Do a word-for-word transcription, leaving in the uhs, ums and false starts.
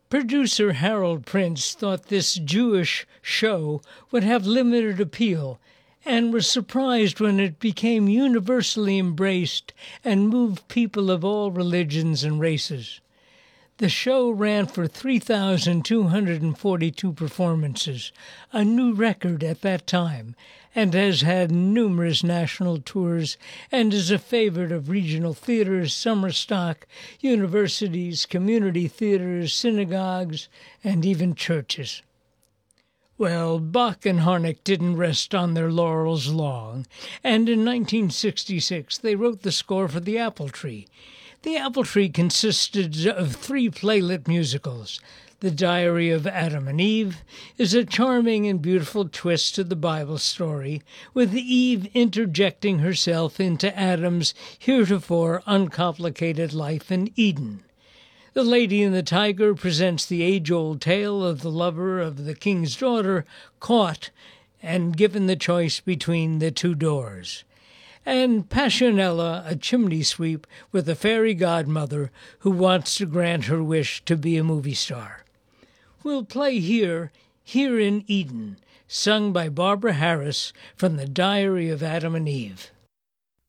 Producer Harold Prince thought this Jewish show would have limited appeal and was surprised when it became universally embraced and moved people of all religions and races. The show ran for three thousand two hundred forty-two performances, a new record at that time, and has had numerous national tours and is a favorite of regional theaters, summer stock, universities, community theaters, synagogues, and even churches. Well, Bach and Harnick didn't rest on their laurels long, and in nineteen sixty-six they wrote the score for The Apple Tree. The Apple Tree consisted of three playlet musicals. The Diary of Adam and Eve is a charming and beautiful twist to the Bible story, with Eve interjecting herself into Adam's heretofore uncomplicated life in Eden. The Lady and the Tiger presents the age-old tale of the lover of the king's daughter caught and given the choice between the two doors. And Passionella, a chimney sweep with a fairy godmother who wants to grant her wish to be a movie star. We'll play here, Here in Eden, sung by Barbara Harris from The Diary of Adam and Eve.